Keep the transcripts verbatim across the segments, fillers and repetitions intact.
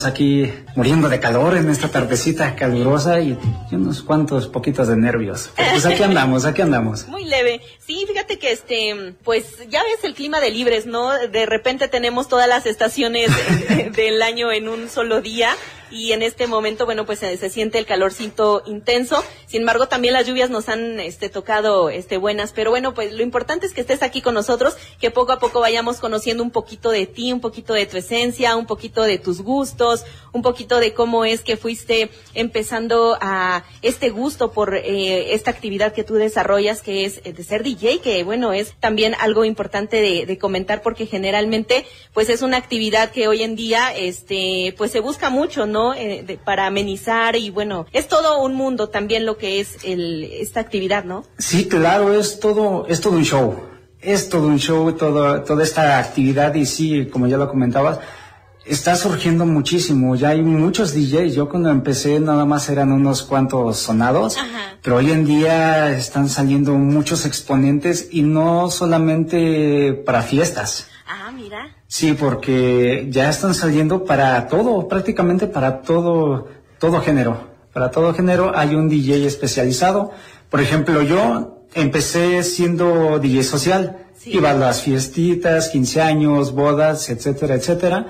Aquí muriendo de calor en esta tardecita calurosa y, y unos cuantos poquitos de nervios. Pero pues aquí andamos, aquí andamos. Muy leve. Sí, fíjate que este, pues ya ves el clima de Libres, ¿no? De repente tenemos todas las estaciones de, del año en un solo día. Y en este momento, bueno, pues se, se siente el calorcito intenso. Sin embargo, también las lluvias nos han este, tocado este, buenas. Pero bueno, pues lo importante es que estés aquí con nosotros, que poco a poco vayamos conociendo un poquito de ti, un poquito de tu esencia, un poquito de tus gustos, un poquito de cómo es que fuiste empezando a este gusto por eh, esta actividad que tú desarrollas, que es de ser D J, que bueno, es también algo importante de, de comentar, porque generalmente, pues es una actividad que hoy en día, este, pues se busca mucho, ¿no? Eh, de, para amenizar y bueno, es todo un mundo también lo que es el, esta actividad, ¿no? Sí, claro, es todo, es todo un show, es todo un show, todo, toda esta actividad y sí, como ya lo comentabas, está surgiendo muchísimo, ya hay muchos D Js, yo cuando empecé nada más eran unos cuantos sonados, Ajá. pero hoy en día están saliendo muchos exponentes y no solamente para fiestas. Ah, mira. Sí, porque ya están saliendo para todo, prácticamente para todo, todo género. Para todo género hay un D J especializado. Por ejemplo, yo empecé siendo D J social. Sí. Iba a las fiestitas, quince años, bodas, etcétera, etcétera.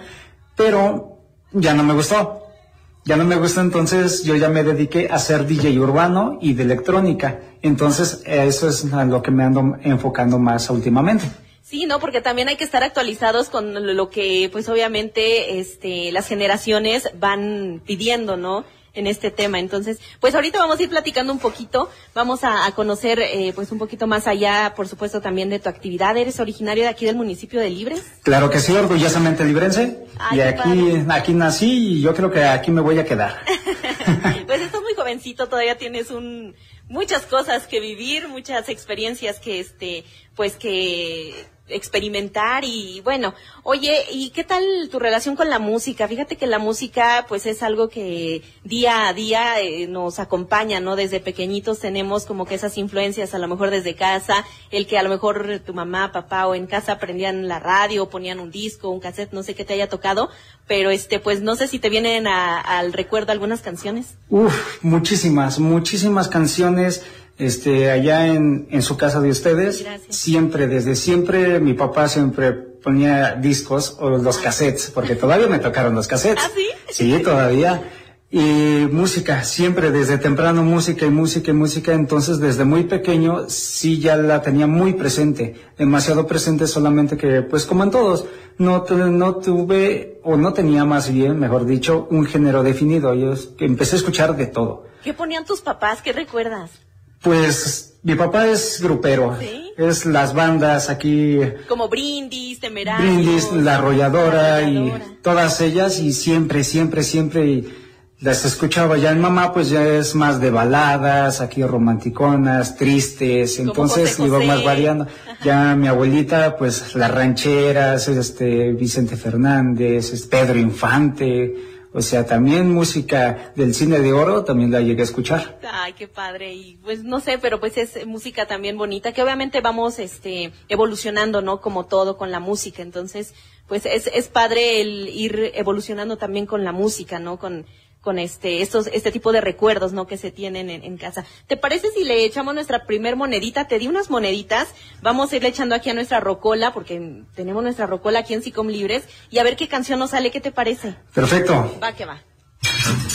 Pero ya no me gustó. Ya no me gustó, entonces yo ya me dediqué a ser D J urbano y de electrónica. Entonces, eso es a lo que me ando enfocando más últimamente. Sí, no, porque también hay que estar actualizados con lo que, pues obviamente, este, las generaciones van pidiendo, ¿no? En este tema. Entonces, pues ahorita vamos a ir platicando un poquito, vamos a, a conocer, eh, pues un poquito más allá, por supuesto, también de tu actividad. ¿Eres originario de aquí del municipio de Libres? Claro que sí, orgullosamente librense. Ay, y aquí, aquí nací y yo creo que aquí me voy a quedar. Pues estás muy jovencito, todavía tienes un, muchas cosas que vivir, muchas experiencias que, este, pues que experimentar y bueno, oye, ¿y qué tal tu relación con la música? Fíjate que la música pues es algo que día a día eh, nos acompaña, ¿no? Desde pequeñitos tenemos como que esas influencias, a lo mejor desde casa, el que a lo mejor tu mamá, papá o en casa prendían la radio, ponían un disco, un cassette, no sé qué te haya tocado, pero este pues no sé si te vienen a, al recuerdo algunas canciones. Uf, muchísimas, muchísimas canciones. Este, allá en, en su casa de ustedes, Gracias. siempre, desde siempre, mi papá siempre ponía discos o los ah. cassettes, porque todavía me tocaron los cassettes. ¿Ah, sí? Sí, todavía. Y música, siempre, desde temprano, música y música y música, entonces desde muy pequeño sí ya la tenía muy presente, demasiado presente, solamente que, pues como en todos, no, no tuve, o no tenía más bien, mejor dicho, un género definido. Yo empecé a escuchar de todo. ¿Qué ponían tus papás? ¿Qué recuerdas? Pues mi papá es grupero, ¿Sí? es las bandas aquí. Como Brindis, Temerarios. Brindis, La Arrolladora, la Arrolladora y todas ellas y siempre, siempre, siempre y las escuchaba. Ya en mamá pues ya es más de baladas, aquí romanticonas, tristes, entonces José José. iba más variando. Ajá. Ya mi abuelita pues las rancheras, este Vicente Fernández, Pedro Infante. O sea, también música del cine de oro también la llegué a escuchar. Ay, qué padre. Y pues no sé, pero pues es música también bonita, que obviamente vamos este evolucionando, ¿no? Como todo con la música. Entonces, pues es es padre el ir evolucionando también con la música, ¿no? Con con este estos este tipo de recuerdos, ¿no? Que se tienen en, en casa. ¿Te parece si le echamos nuestra primer monedita? Te di unas moneditas, vamos a irle echando aquí a nuestra rocola, porque tenemos nuestra rocola aquí en SICOM Libres, y a ver qué canción nos sale, ¿qué te parece? Perfecto. Va que va.